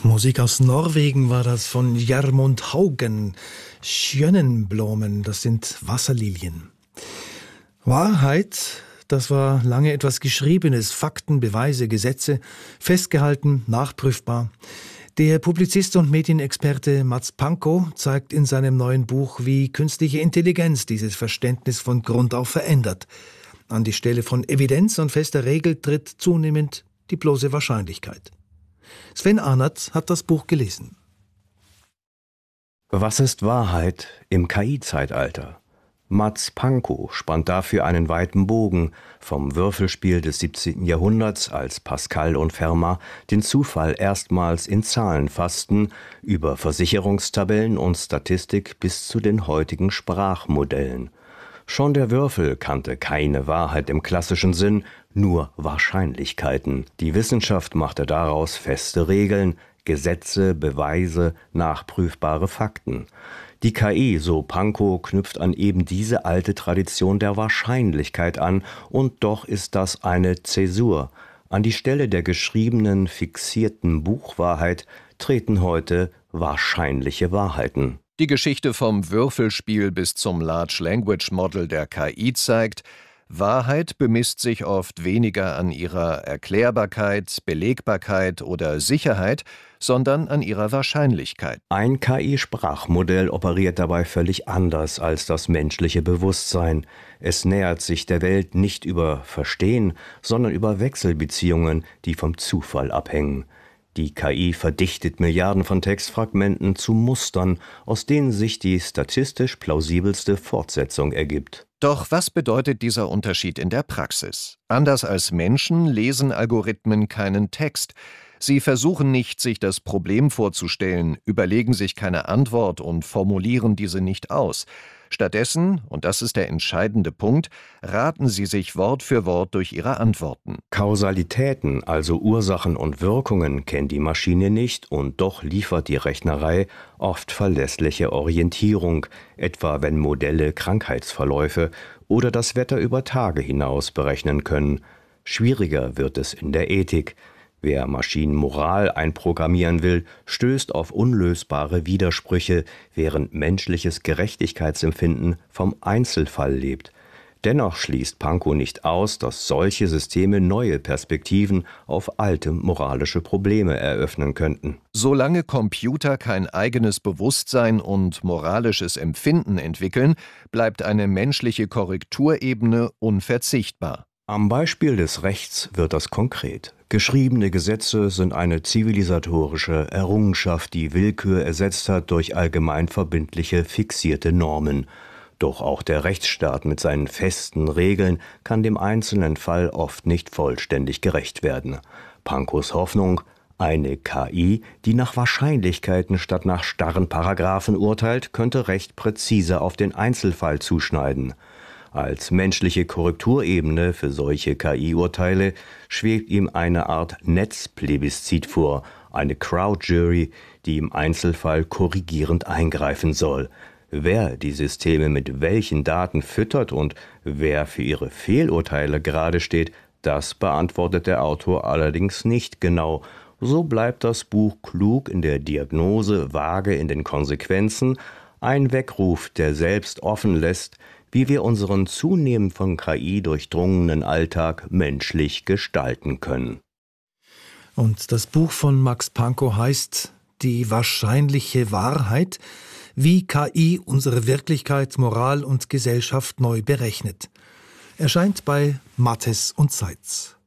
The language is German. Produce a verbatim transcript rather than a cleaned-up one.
Musik aus Norwegen war das von Gjermund Haugen. Schjønnenblomen, das sind Wasserlilien. Wahrheit, das war lange etwas Geschriebenes, Fakten, Beweise, Gesetze, festgehalten, nachprüfbar. Der Publizist und Medienexperte Mats Pankow zeigt in seinem neuen Buch, wie künstliche Intelligenz dieses Verständnis von Grund auf verändert. An die Stelle von Evidenz und fester Regel tritt zunehmend die bloße Wahrscheinlichkeit. Sven Arnert hat das Buch gelesen. Was ist Wahrheit im K I-Zeitalter? Mats Pankow spannt dafür einen weiten Bogen vom Würfelspiel des siebzehnten Jahrhunderts, als Pascal und Fermat den Zufall erstmals in Zahlen fassten, über Versicherungstabellen und Statistik bis zu den heutigen Sprachmodellen. Schon der Würfel kannte keine Wahrheit im klassischen Sinn, nur Wahrscheinlichkeiten. Die Wissenschaft machte daraus feste Regeln, Gesetze, Beweise, nachprüfbare Fakten. Die K I, so Pankow, knüpft an eben diese alte Tradition der Wahrscheinlichkeit an, und doch ist das eine Zäsur. An die Stelle der geschriebenen, fixierten Buchwahrheit treten heute wahrscheinliche Wahrheiten. Die Geschichte vom Würfelspiel bis zum Large Language Model der K I zeigt, Wahrheit bemisst sich oft weniger an ihrer Erklärbarkeit, Belegbarkeit oder Sicherheit, sondern an ihrer Wahrscheinlichkeit. Ein K I-Sprachmodell operiert dabei völlig anders als das menschliche Bewusstsein. Es nähert sich der Welt nicht über Verstehen, sondern über Wechselbeziehungen, die vom Zufall abhängen. Die K I verdichtet Milliarden von Textfragmenten zu Mustern, aus denen sich die statistisch plausibelste Fortsetzung ergibt. Doch was bedeutet dieser Unterschied in der Praxis? Anders als Menschen lesen Algorithmen keinen Text. Sie versuchen nicht, sich das Problem vorzustellen, überlegen sich keine Antwort und formulieren diese nicht aus. Stattdessen, und das ist der entscheidende Punkt, raten sie sich Wort für Wort durch ihre Antworten. Kausalitäten, also Ursachen und Wirkungen, kennt die Maschine nicht, und doch liefert die Rechnerei oft verlässliche Orientierung, etwa wenn Modelle Krankheitsverläufe oder das Wetter über Tage hinaus berechnen können. Schwieriger wird es in der Ethik. Wer Maschinenmoral einprogrammieren will, stößt auf unlösbare Widersprüche, während menschliches Gerechtigkeitsempfinden vom Einzelfall lebt. Dennoch schließt Pankow nicht aus, dass solche Systeme neue Perspektiven auf alte moralische Probleme eröffnen könnten. Solange Computer kein eigenes Bewusstsein und moralisches Empfinden entwickeln, bleibt eine menschliche Korrekturebene unverzichtbar. Am Beispiel des Rechts wird das konkret. Geschriebene Gesetze sind eine zivilisatorische Errungenschaft, die Willkür ersetzt hat durch allgemein verbindliche, fixierte Normen. Doch auch der Rechtsstaat mit seinen festen Regeln kann dem einzelnen Fall oft nicht vollständig gerecht werden. Pankows Hoffnung: eine K I, die nach Wahrscheinlichkeiten statt nach starren Paragraphen urteilt, könnte Recht präziser auf den Einzelfall zuschneiden. Als menschliche Korrekturebene für solche K I-Urteile schwebt ihm eine Art Netzplebiszit vor, eine Crowd-Jury, die im Einzelfall korrigierend eingreifen soll. Wer die Systeme mit welchen Daten füttert und wer für ihre Fehlurteile gerade steht, das beantwortet der Autor allerdings nicht genau. So bleibt das Buch klug in der Diagnose, vage in den Konsequenzen, ein Weckruf, der selbst offen lässt, wie wir unseren zunehmend von K I durchdrungenen Alltag menschlich gestalten können. Und das Buch von Mats Pankow heißt »Die wahrscheinliche Wahrheit«, wie K I unsere Wirklichkeit, Moral und Gesellschaft neu berechnet. Erscheint bei Mattes und Seitz.